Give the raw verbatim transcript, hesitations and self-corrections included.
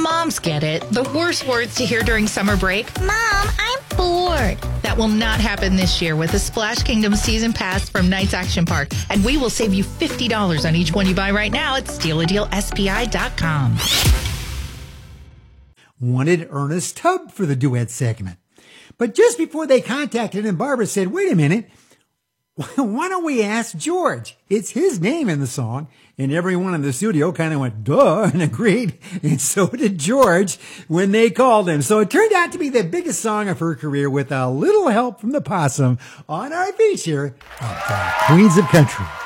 Moms get it. The worst words to hear during summer break. Mom, I'm bored. That will not happen this year with the Splash Kingdom Season Pass from Knights Action Park. And we will save you fifty dollars on each one you buy right now at steal a deal S P I dot com. Wanted Ernest Tubb for the duet segment. But just before they contacted him, Barbara said, wait a minute, why don't we ask George? It's his name in the song. And everyone in the studio kind of went, duh, and agreed. And so did George when they called him. So it turned out to be the biggest song of her career with a little help from the possum on our feature of the Queens of Country.